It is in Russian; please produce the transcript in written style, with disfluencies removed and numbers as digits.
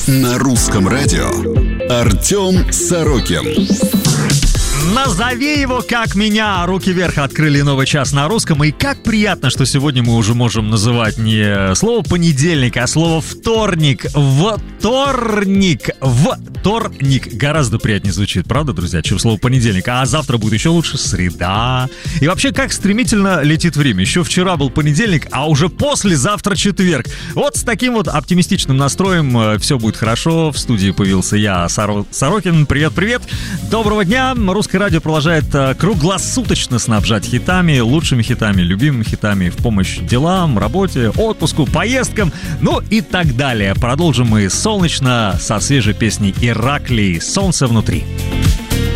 На русском радио Артем Сорокин. Назови его как меня. Руки вверх открыли новый час на русском. И как приятно, что сегодня мы уже можем называть не слово понедельник, а слово вторник. Вторник. Гораздо приятнее звучит, правда, друзья, чем слово понедельник. А завтра будет еще лучше среда. И вообще, как стремительно летит время. Еще вчера был понедельник, а уже послезавтра четверг. Вот с таким вот оптимистичным настроем все будет хорошо. В студии появился я, Сорокин. Привет. Доброго дня. Русское радио продолжает круглосуточно снабжать хитами, лучшими хитами, любимыми хитами в помощь делам, работе, отпуску, поездкам, ну и так далее. Продолжим мы солнечно со свежей песней Ираклий «Солнце внутри».